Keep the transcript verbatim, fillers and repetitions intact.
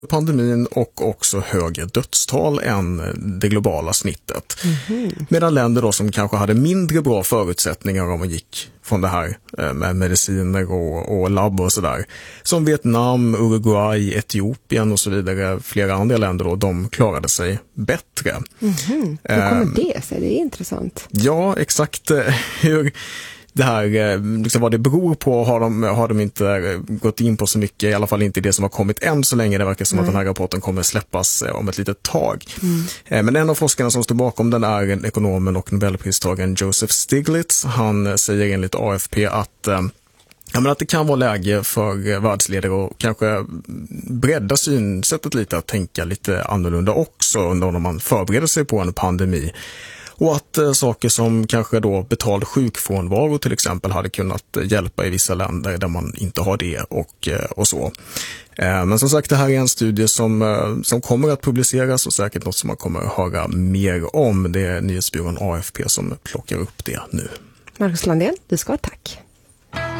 pandemin och också högre dödstal än det globala snittet. Mm-hmm. Medan länder då som kanske hade mindre bra förutsättningar om man gick från det här med mediciner och, och labb och sådär, som Vietnam, Uruguay, Etiopien och så vidare, flera andra länder då, de klarade sig bättre. Mm-hmm. Hur kommer det sig? Det är intressant. Ja, exakt hur det här, liksom vad det beror på har de, har de inte gått in på så mycket, i alla fall inte det som har kommit än så länge. Det verkar som Nej. att den här rapporten kommer släppas om ett litet tag. Mm. Men en av forskarna som står bakom den är ekonomen och nobelpristagaren Joseph Stiglitz. Han säger enligt A F P att Ja, men att det kan vara läge för världsledare att kanske bredda synsättet lite, att tänka lite annorlunda också under när man förbereder sig på en pandemi. Och att eh, saker som kanske då betald sjukfrånvaro till exempel hade kunnat eh, hjälpa i vissa länder där man inte har det och, eh, och så. Eh, men som sagt, det här är en studie som, eh, som kommer att publiceras och säkert något som man kommer att höra mer om. Det är nyhetsbyrån A F P som plockar upp det nu. Marcus Landén, du ska ha tack.